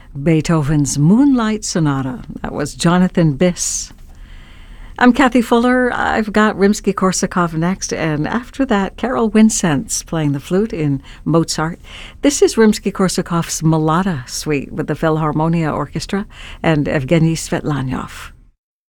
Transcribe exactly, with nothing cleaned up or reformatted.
Beethoven's Moonlight Sonata. That was Jonathan Biss. I'm Kathy Fuller. I've got Rimsky-Korsakov next, and after that, Carol Winsentz playing the flute in Mozart. This is Rimsky-Korsakov's Malada Suite with the Philharmonia Orchestra and Evgeny Svetlanyov.